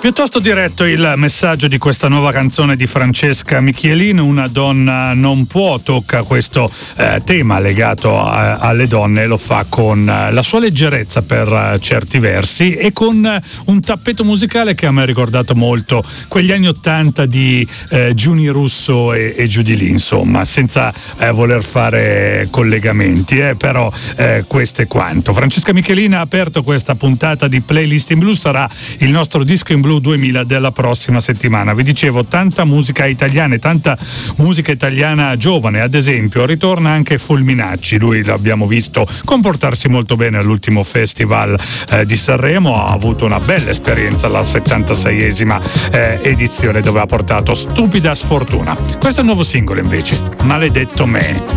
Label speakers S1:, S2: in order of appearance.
S1: Piuttosto diretto il messaggio di questa nuova canzone di Francesca Michelin, Una donna non può, tocca questo tema legato alle donne, lo fa con la sua leggerezza per certi versi e con un tappeto musicale che a me ha ricordato molto quegli anni '80 di Giuni Russo e Giudy Lee, insomma, senza voler fare collegamenti, però questo è quanto. Francesca Michelin ha aperto questa puntata di Playlist in Blu, sarà il nostro disco in blu 2000 della prossima settimana. Vi dicevo, tanta musica italiana e tanta musica italiana giovane. Ad esempio ritorna anche Fulminacci, lui l'abbiamo visto comportarsi molto bene all'ultimo festival di Sanremo, ha avuto una bella esperienza alla 76esima edizione dove ha portato Stupida Sfortuna. Questo è il nuovo singolo invece, Maledetto me.